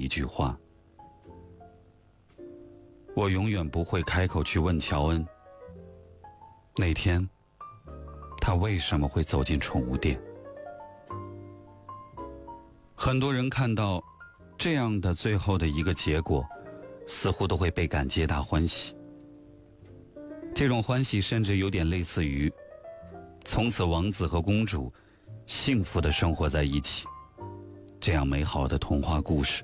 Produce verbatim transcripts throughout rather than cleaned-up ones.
一句话：我永远不会开口去问乔恩，那天他为什么会走进宠物店。很多人看到这样的最后的一个结果，似乎都会倍感皆大欢喜。这种欢喜甚至有点类似于从此王子和公主幸福地生活在一起，这样美好的童话故事。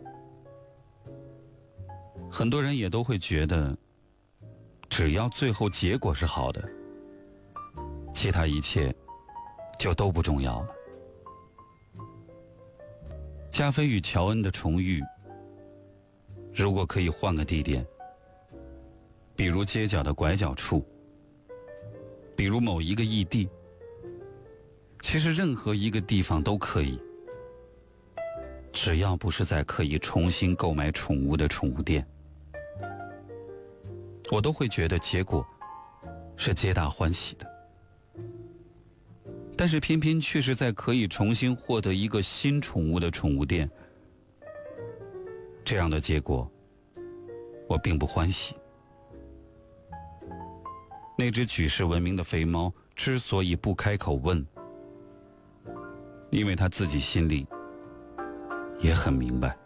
很多人也都会觉得，只要最后结果是好的，其他一切就都不重要了。加菲与乔恩的重遇，如果可以换个地点，比如街角的拐角处，比如某一个异地，其实任何一个地方都可以，只要不是在可以重新购买宠物的宠物店，我都会觉得结果是皆大欢喜的。但是偏偏却是在可以重新获得一个新宠物的宠物店，这样的结果我并不欢喜。那只举世闻名的肥猫之所以不开口问，因为他自己心里也很明白，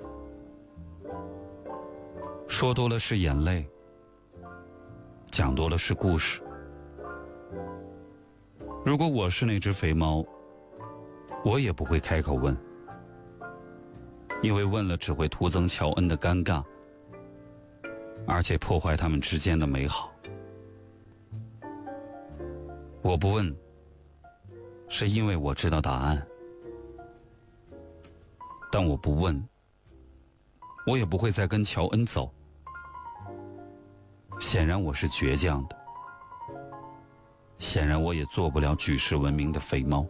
说多了是眼泪，讲多了是故事。如果我是那只肥猫，我也不会开口问，因为问了只会徒增乔恩的尴尬，而且破坏他们之间的美好。我不问，是因为我知道答案，但我不问，我也不会再跟乔恩走。显然我是倔强的，显然我也做不了举世闻名的肥猫。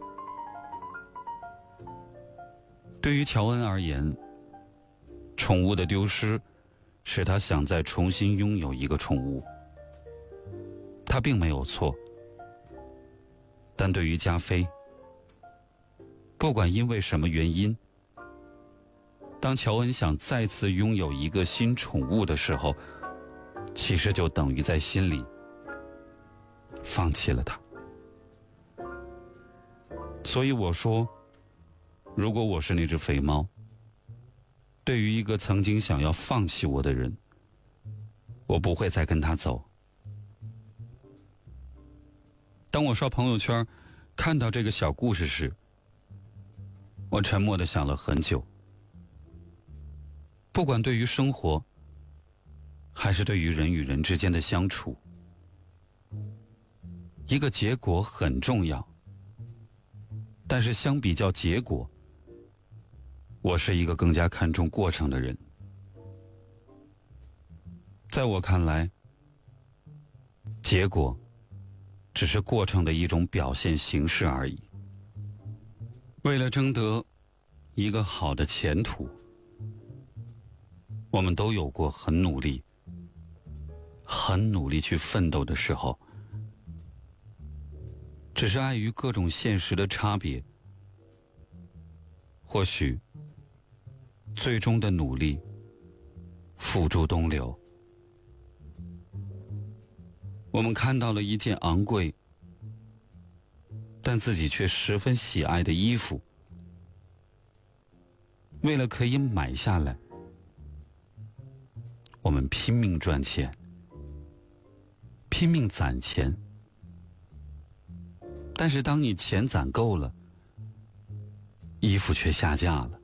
对于乔恩而言，宠物的丢失使他想再重新拥有一个宠物，他并没有错。但对于加菲，不管因为什么原因，当乔恩想再次拥有一个新宠物的时候，其实就等于在心里放弃了它。所以我说，如果我是那只肥猫，对于一个曾经想要放弃我的人，我不会再跟他走。当我刷朋友圈看到这个小故事时，我沉默地想了很久。不管对于生活，还是对于人与人之间的相处，一个结果很重要，但是相比较结果，我是一个更加看重过程的人。在我看来，结果只是过程的一种表现形式而已。为了争得一个好的前途，我们都有过很努力很努力去奋斗的时候，只是碍于各种现实的差别，或许最终的努力付诸东流。我们看到了一件昂贵但自己却十分喜爱的衣服，为了可以买下来，我们拼命赚钱，拼命攒钱。但是当你钱攒够了，衣服却下架了。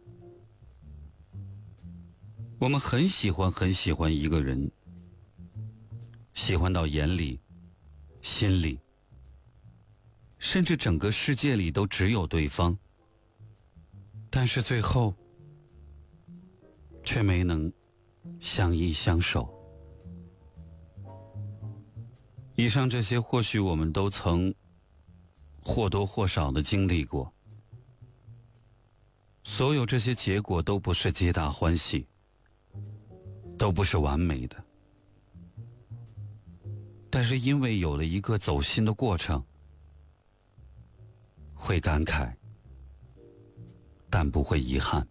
我们很喜欢很喜欢一个人，喜欢到眼里心里，甚至整个世界里都只有对方，但是最后却没能相依相守。以上这些或许我们都曾或多或少的经历过，所有这些结果都不是皆大欢喜，都不是完美的，但是因为有了一个走心的过程，会感慨，但不会遗憾。